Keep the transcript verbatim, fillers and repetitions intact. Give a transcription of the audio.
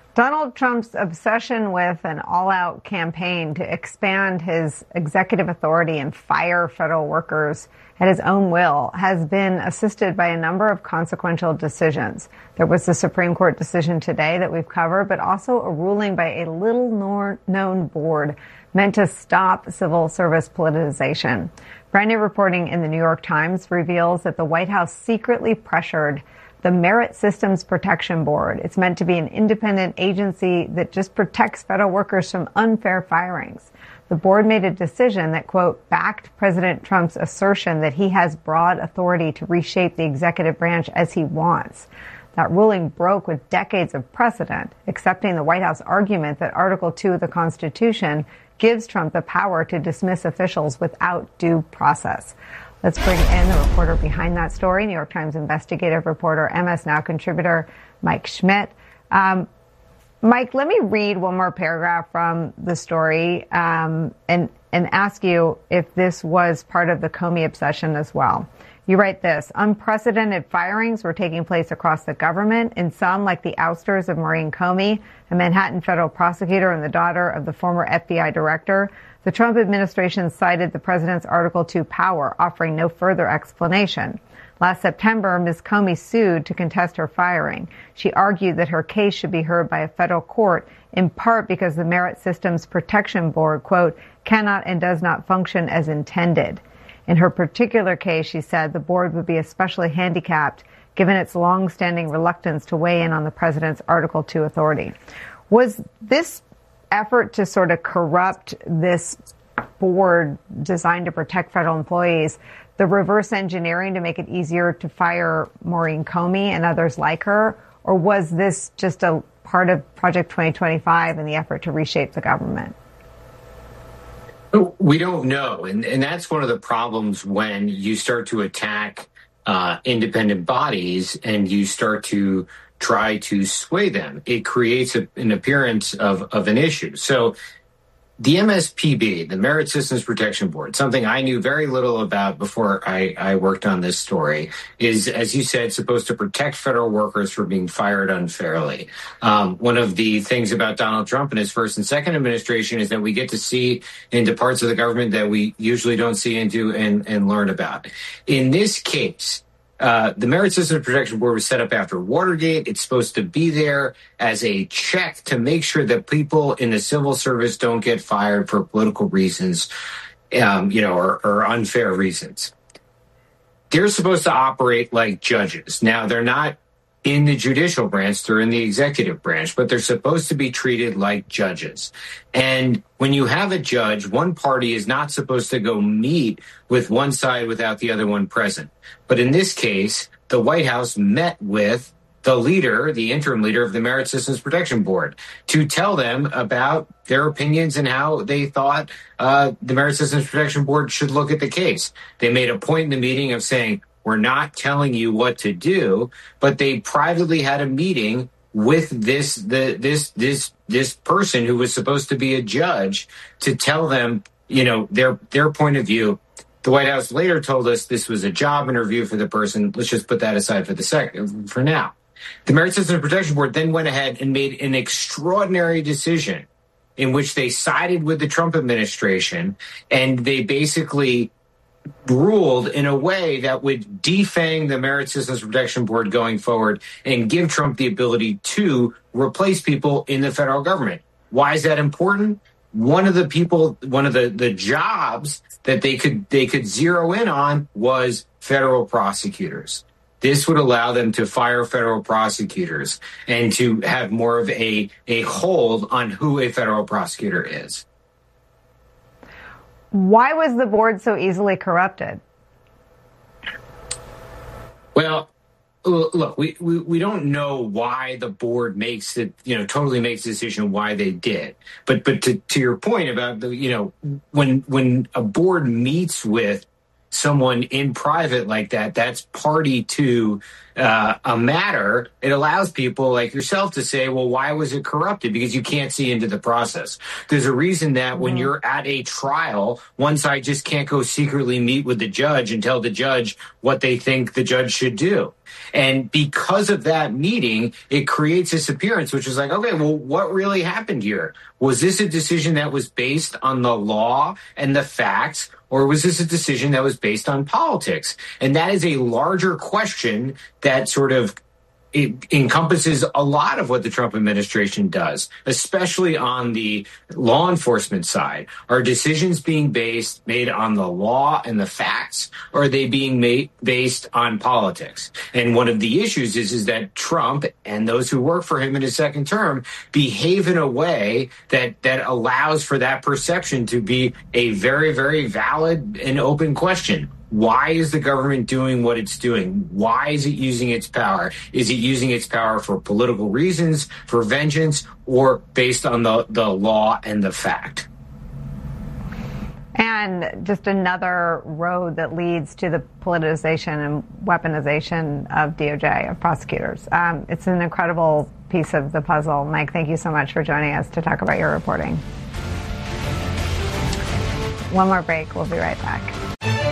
Donald Trump's obsession with an all-out campaign to expand his executive authority and fire federal workers at his own will has been assisted by a number of consequential decisions. There was the Supreme Court decision today that we've covered, but also a ruling by a little-known board meant to stop civil service politicization. Brand new reporting in the New York Times reveals that the White House secretly pressured the Merit Systems Protection Board. It's meant to be an independent agency that just protects federal workers from unfair firings. The board made a decision that, quote, backed President Trump's assertion that he has broad authority to reshape the executive branch as he wants. That ruling broke with decades of precedent, accepting the White House argument that Article two of the Constitution gives Trump the power to dismiss officials without due process. Let's bring in the reporter behind that story, New York Times investigative reporter, M S Now contributor Mike Schmidt. Um, Mike, let me read one more paragraph from the story um, and, and ask you if this was part of the Comey obsession as well. You write this: unprecedented firings were taking place across the government. In some, like the ousters of Maureen Comey, a Manhattan federal prosecutor and the daughter of the former F B I director, the Trump administration cited the president's Article two power, offering no further explanation. Last September, Miz Comey sued to contest her firing. She argued that her case should be heard by a federal court, in part because the Merit Systems Protection Board, quote, cannot and does not function as intended. In her particular case, she said the board would be especially handicapped given its long-standing reluctance to weigh in on the president's Article two authority. Was this effort to sort of corrupt this board designed to protect federal employees the reverse engineering to make it easier to fire Maureen Comey and others like her? Or was this just a part of Project twenty twenty-five and the effort to reshape the government? We don't know. And, and that's one of the problems when you start to attack uh, independent bodies and you start to try to sway them. It creates a, an appearance of, of an issue. So the M S P B, the Merit Systems Protection Board, something I knew very little about before I, I worked on this story, is, as you said, supposed to protect federal workers from being fired unfairly. Um, one of the things about Donald Trump and his first and second administration is that we get to see into parts of the government that we usually don't see into and, and learn about. In this case, Uh, the Merit Systems Protection Board was set up after Watergate. It's supposed to be there as a check to make sure that people in the civil service don't get fired for political reasons, um, you know, or, or unfair reasons. They're supposed to operate like judges. Now, they're not in the judicial branch, they're in the executive branch, but they're supposed to be treated like judges. And when you have a judge, one party is not supposed to go meet with one side without the other one present. But in this case, the White House met with the leader, the interim leader of the Merit Systems Protection Board, to tell them about their opinions and how they thought uh, the Merit Systems Protection Board should look at the case. They made a point in the meeting of saying, we're not telling you what to do, but they privately had a meeting with this the this this this person who was supposed to be a judge to tell them, you know, their their point of view. The White House later told us this was a job interview for the person. Let's just put that aside for the second for now. The Merit Systems Protection Board then went ahead and made an extraordinary decision in which they sided with the Trump administration, and they basically ruled in a way that would defang the Merit Systems Protection Board going forward and give Trump the ability to replace people in the federal government. Why is that important? One of the people, one of the, the jobs that they could they could zero in on was federal prosecutors. This would allow them to fire federal prosecutors and to have more of a, a hold on who a federal prosecutor is. Why was the board so easily corrupted? Well, look, we, we, we don't know why the board makes it, you know, totally makes the decision why they did. But but to, to your point about, the, you know, when when a board meets with someone in private like that, that's party to uh, a matter, it allows people like yourself to say, well, why was it corrupted? Because you can't see into the process. There's a reason that mm-hmm. when you're at a trial, one side just can't go secretly meet with the judge and tell the judge what they think the judge should do. And because of that meeting, it creates this appearance, which is like, okay, well, what really happened here? Was this a decision that was based on the law and the facts, or was this a decision that was based on politics? And that is a larger question that sort of it encompasses a lot of what the Trump administration does, especially on the law enforcement side. Are decisions being based made on the law and the facts, or are they being made based on politics? And one of the issues is, is that Trump and those who work for him in his second term behave in a way that, that allows for that perception to be a very, very valid and open question. Why is the government doing what it's doing? Why is it using its power? Is it using its power for political reasons, for vengeance, or based on the, the law and the fact? And just another road that leads to the politicization and weaponization of D O J, of prosecutors. Um, it's an incredible piece of the puzzle. Mike, thank you so much for joining us to talk about your reporting. One more break. We'll be right back.